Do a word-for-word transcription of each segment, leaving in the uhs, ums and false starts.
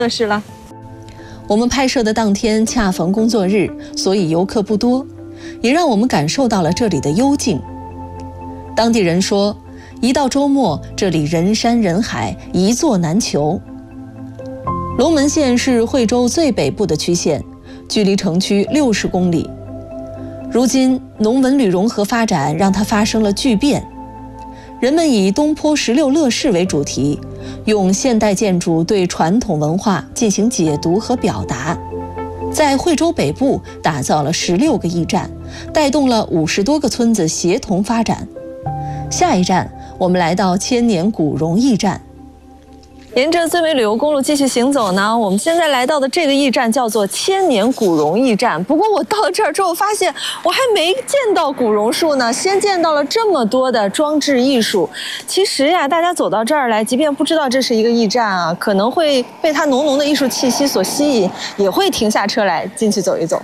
的事了。 我们拍摄的当天恰逢工作日，所以游客不多，也让我们感受到了这里的幽静。当地人说，一到周末，这里人山人海，一座难求。龙门县是惠州最北部的区县，距离城区六十公里。如今，农文旅融合发展让它发生了巨变。人们以东坡十六乐事为主题，用现代建筑对传统文化进行解读和表达，在惠州北部打造了十六个驿站，带动了五十多个村子协同发展。下一站，我们来到千年古榕驿站。 沿着最美旅游公路继续行走呢，我们现在来到的这个驿站叫做千年古榕驿站。不过我到了这儿之后，发现我还没见到古榕树呢，先见到了这么多的装置艺术。其实呀，大家走到这儿来，即便不知道这是一个驿站啊，可能会被它浓浓的艺术气息所吸引，也会停下车来进去走一走。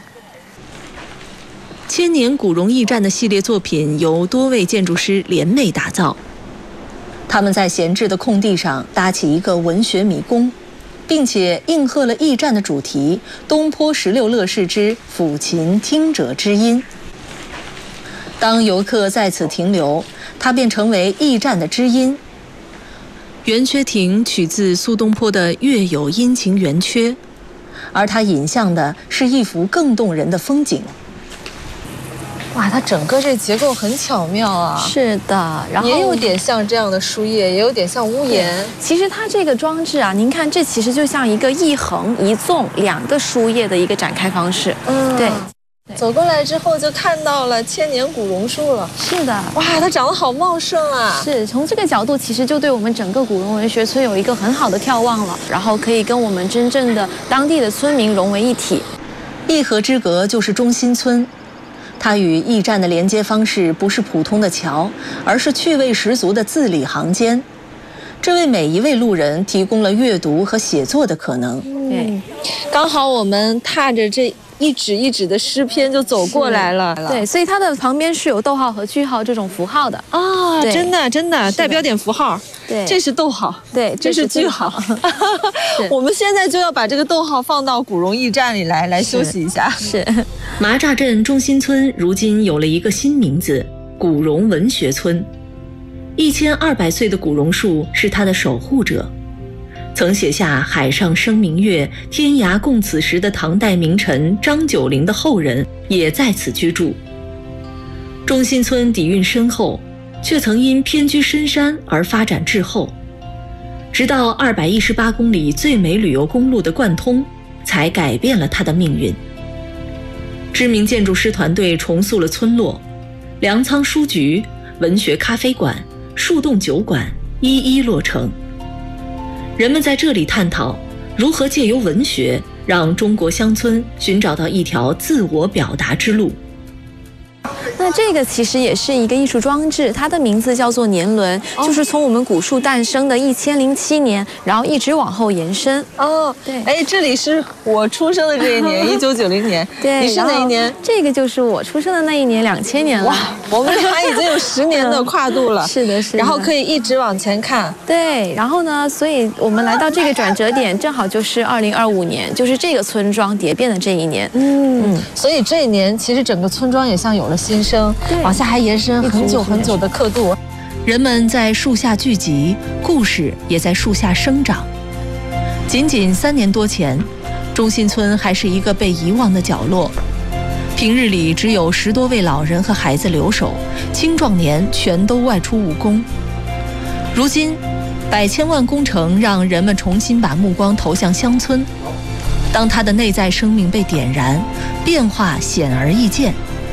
千年古榕驿站的系列作品由多位建筑师联袂打造。他们在闲置的空地上搭起一个文学迷宫，并且应和了驿站的主题“东坡十六乐事之抚琴听者之音”。当游客在此停留，它便成为驿站的知音。圆缺亭取自苏东坡的《月有阴晴圆缺》，而它引向的是一幅更动人的风景。 哇，它整个这结构很巧妙啊！ 是的，然后也有点像这样的书页，也有点像屋檐。 其实它这个装置啊，您看，这其实就像一个一横一纵两个书页的一个展开方式。 嗯， 对。 走过来之后就看到了千年古榕树了。 是的， 哇，它长得好茂盛啊！ 是，从这个角度，其实就对我们整个古榕文学村有一个很好的眺望了，然后可以跟我们真正的当地的村民融为一体。 一河之隔就是中心村。它与驿站的连接方式不是普通的桥，而是趣味十足的字里行间，这为每一位路人提供了阅读和写作的可能。 对，刚好我们踏着这一纸一纸的诗篇就走过来了。 对，所以它的旁边是有逗号和句号这种符号的啊，真的真的代表点符号。 对， 这是逗号， 对， 这是句号。我们现在就要把这个逗号放到古榕驿站里来，来休息一下。 是。 麻栅镇中心村如今有了一个新名字——古榕文学村。一千二百岁的古榕树是它的守护者，曾写下“海上生明月，天涯共此时”的唐代名臣张九龄的后人也在此居住。中心村底蕴深厚，却曾因偏居深山而发展滞后，直到二百一十八公里最美旅游公路的贯通，才改变了它的命运。知名建筑师团队重塑了村落，粮仓书局、文学咖啡馆、树洞酒馆一一落成。人们在这里探讨如何借由文学让中国乡村寻找到一条自我表达之路。 那这个其实也是一个艺术装置，它的名字叫做年轮，哦、就是从我们古树诞生的一千零七年，然后一直往后延伸。 哦，对，哎，这里是我出生的这一年，一九九零年。 对， 你是哪一年？ 这个就是我出生的那一年，两千年了。哇， 我们俩已经有十年的跨度了。 是的，是的。 然后可以一直往前看。 对，然后呢，所以我们来到这个转折点，正好就是二零二五年，就是这个村庄蝶变的这一年。 嗯嗯，所以这一年其实整个村庄也像有了新生。往下还延伸很久很久的刻度， 人们在树下聚集，故事也在树下生长。仅仅三年多前，中心村还是一个被遗忘的角落，平日里只有十多位老人和孩子留守，青壮年全都外出务工。如今，百千万工程让人们重新把目光投向乡村，当它的内在生命被点燃，变化显而易见。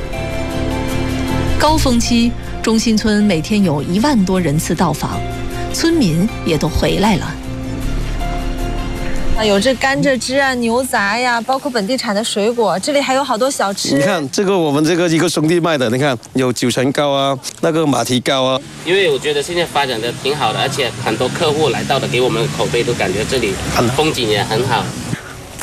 高峰期，中心村每天有一万多人次到访，村民也都回来了。 啊，有这甘蔗汁啊、牛杂呀，包括本地产的水果，这里还有好多小吃。 你看这个，我们这个一个兄弟卖的，你看有九层糕啊，那个马蹄糕啊。 因为我觉得现在发展的挺好的，而且很多客户来到的，给我们的口碑都感觉这里风景也很好。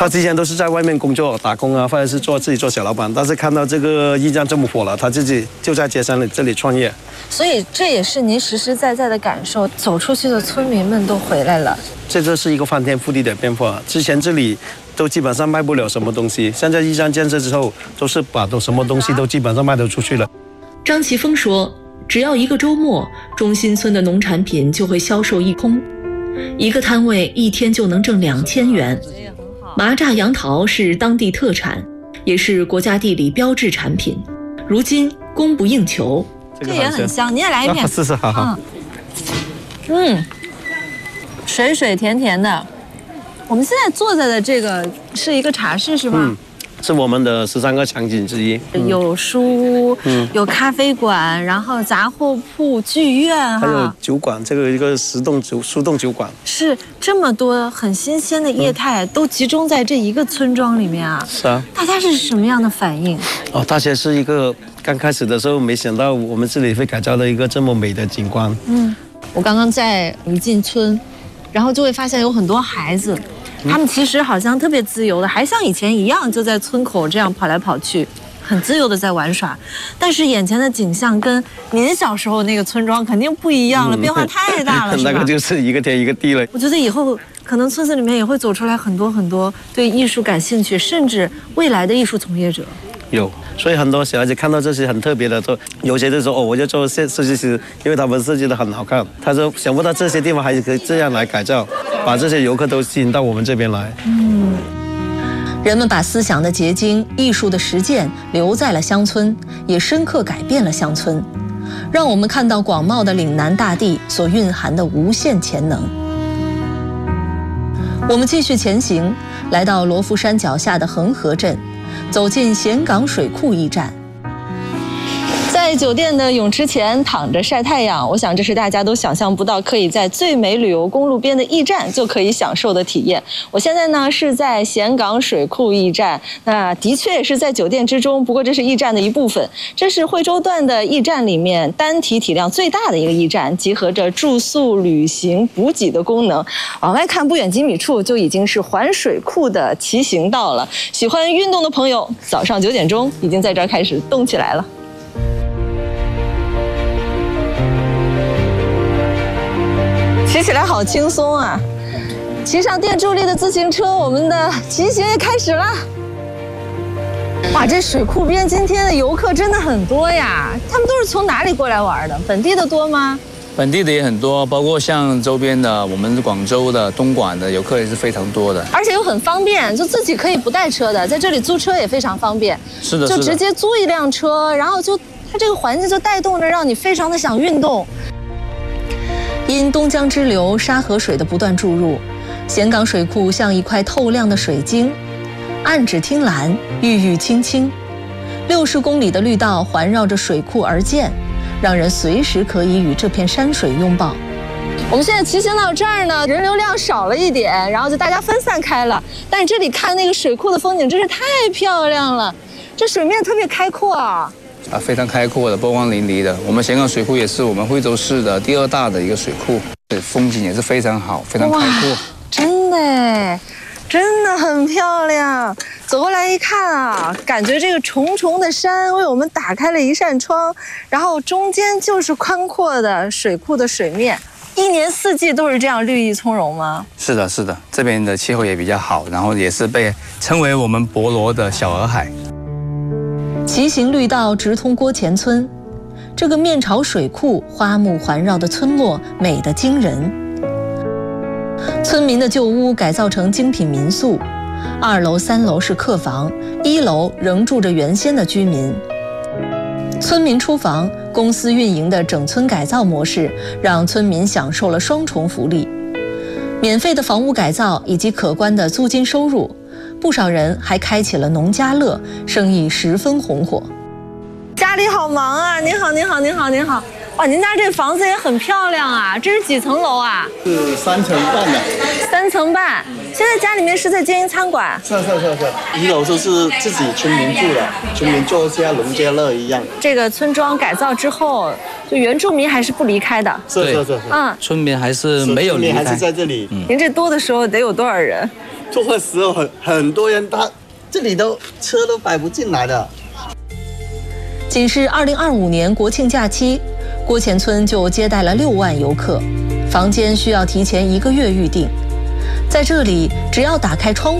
他之前都是在外面工作打工啊，或者是做自己做小老板，但是看到这个驿站这么火了，他自己就在街上里这里创业。 所以这也是您实实在在的感受，走出去的村民们都回来了。 这就是一个翻天覆地的变化。之前这里都基本上卖不了什么东西，现在驿站建设之后，都是把都什么东西都基本上卖得出去了。 张奇峰说，只要一个周末，中心村的农产品就会销售一空，一个摊位一天就能挣两千元。麻榨杨桃是当地特产，也是国家地理标志产品，如今供不应求。 这也很香，你也来一片。 是是，好好。 嗯，水水甜甜的。我们现在坐在的这个是一个茶室，是吧？ 嗯，是我们的十三个场景之一。 嗯、有书屋，嗯，有咖啡馆，然后杂货铺、剧院， 还有酒馆，这个一个石洞酒速冻酒馆。 是这么多很新鲜的业态、嗯、都集中在这一个村庄里面啊。 是啊。 大家是什么样的反应？ 哦，大家是一个刚开始的时候没想到我们这里会改造了一个这么美的景观。 嗯，我刚刚在一进村，然后就会发现有很多孩子。他们其实好像特别自由的，还像以前一样，就在村口这样跑来跑去，很自由的在玩耍。但是眼前的景象跟您小时候那个村庄肯定不一样了，嗯、变化太大了，是吧？ 那个就是一个天一个地了。 我觉得以后可能村子里面也会走出来很多很多对艺术感兴趣，甚至未来的艺术从业者。 有，所以很多小孩子看到这些很特别的，做有些就说哦，我就做设设计师，因为他们设计的很好看。他说想不到这些地方还可以这样来改造，把这些游客都吸引到我们这边来。 嗯，人们把思想的结晶、艺术的实践留在了乡村，也深刻改变了乡村，让我们看到广袤的岭南大地所蕴含的无限潜能。我们继续前行，来到罗浮山脚下的恒河镇。走进咸港水库驿站， 在酒店的泳池前躺着晒太阳，我想这是大家都想象不到可以在最美旅游公路边的驿站就可以享受的体验。我现在呢是在咸港水库驿站，那的确也是在酒店之中，不过这是驿站的一部分。这是惠州段的驿站里面单体体量最大的一个驿站，集合着住宿、旅行、补给的功能。往外看不远几米处就已经是环水库的骑行道了。喜欢运动的朋友，早上九点钟已经在这儿开始动起来了。骑起来好轻松啊！骑上电助力的自行车，我们的骑行也开始了。哇，这水库边今天的游客真的很多呀！他们都是从哪里过来玩的？本地的多吗？ 本地的也很多，包括像周边的，我们广州的、东莞的游客也是非常多的。 而且又很方便，就自己可以不带车的，在这里租车也非常方便。 是的， 就直接租一辆车，然后就它这个环境就带动着让你非常的想运动。 因东江支流沙河水的不断注入，咸港水库像一块透亮的水晶，暗指听蓝，郁郁青青。六十公里的绿道环绕着水库而建，让人随时可以与这片山水拥抱。 我们现在骑行到这儿呢，人流量少了一点，然后就大家分散开了。但是这里看那个水库的风景真是太漂亮了，这水面特别开阔啊。 啊，非常开阔的，波光粼粼的。我们咸港水库也是我们惠州市的第二大的一个水库，风景也是非常好，非常开阔。 真的哎，真的很漂亮。走过来一看啊，感觉这个重重的山为我们打开了一扇窗，然后中间就是宽阔的水库的水面。一年四季都是这样绿意葱茏吗？ 是的，是的，这边的气候也比较好，然后也是被称为我们博罗的小洱海。 骑行绿道直通郭前村，这个面朝水库、花木环绕的村落美得惊人。村民的旧屋改造成精品民宿，二楼、三楼是客房，一楼仍住着原先的居民。村民出房，公司运营的整村改造模式，让村民享受了双重福利：免费的房屋改造以及可观的租金收入。不少人还开启了农家乐，生意十分红火。 家里好忙啊！您好，您好，您好，您好。哇，您家这房子也很漂亮啊！这是几层楼啊？ 是三层半的。 三层半。现在家里面是在经营餐馆？ 是是是是。一楼就是自己村民住的，村民做像农家乐一样。 这个村庄改造之后，就原住民还是不离开的。 是是是是。 嗯，村民还是没有离开， 村民还是在这里。 嗯，您这多的时候得有多少人？ 做的时候很很多人，他这里都车都摆不进来的。 仅是二零二五年国庆假期，郭前村就接待了六万游客，房间需要提前一个月预订。在这里，只要打开窗户。